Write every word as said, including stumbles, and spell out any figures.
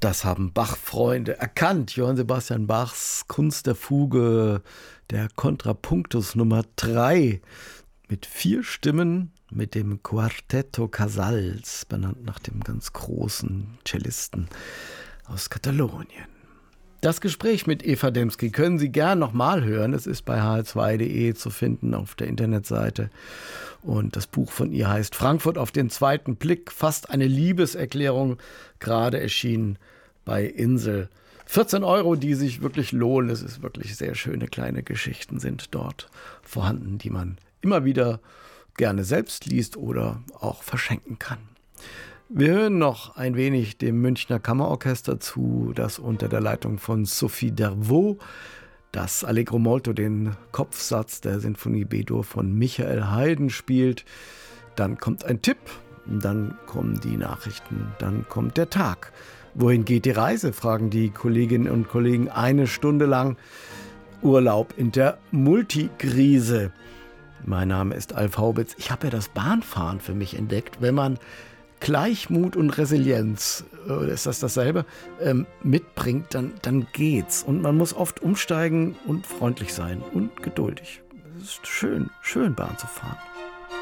Das haben Bach-Freunde erkannt. Johann Sebastian Bachs Kunst der Fuge, der Kontrapunktus Nummer drei mit vier Stimmen, mit dem Quartetto Casals, benannt nach dem ganz großen Cellisten aus Katalonien. Das Gespräch mit Eva Demski können Sie gern nochmal hören. Es ist bei h r zwei punkt de zu finden auf der Internetseite. Und das Buch von ihr heißt Frankfurt auf den zweiten Blick, fast eine Liebeserklärung, gerade erschienen bei Insel. vierzehn Euro, die sich wirklich lohnen. Es ist wirklich sehr schöne kleine Geschichten sind dort vorhanden, die man immer wieder gerne selbst liest oder auch verschenken kann. Wir hören noch ein wenig dem Münchner Kammerorchester zu, das unter der Leitung von Sophie Dervaux das Allegro molto, den Kopfsatz der Sinfonie B-Dur von Michael Haydn spielt. Dann kommt ein Tipp, dann kommen die Nachrichten, dann kommt der Tag. Wohin geht die Reise, fragen die Kolleginnen und Kollegen eine Stunde lang. Urlaub in der Multigrise. Mein Name ist Alf Haubitz. Ich habe ja das Bahnfahren für mich entdeckt. Wenn man Gleichmut und Resilienz, äh, ist das dasselbe, ähm, mitbringt, dann, dann geht's. Und man muss oft umsteigen und freundlich sein und geduldig. Es ist schön, schön Bahn zu fahren.